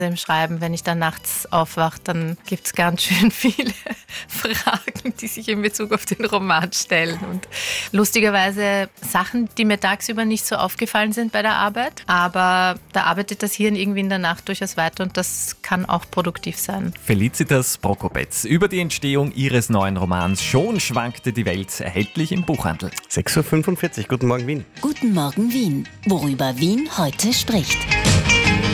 Im Schreiben, wenn ich dann nachts aufwache, dann gibt es ganz schön viele Fragen, die sich in Bezug auf den Roman stellen. Und lustigerweise Sachen, die mir tagsüber nicht so aufgefallen sind bei der Arbeit. Aber da arbeitet das Hirn irgendwie in der Nacht durchaus weiter und das kann auch produktiv sein. Felicitas Prokopetz über die Entstehung ihres neuen Romans Schon schwankte die Welt, erhältlich im Buchhandel. 6.45 Uhr, guten Morgen Wien. Guten Morgen Wien, worüber Wien heute spricht.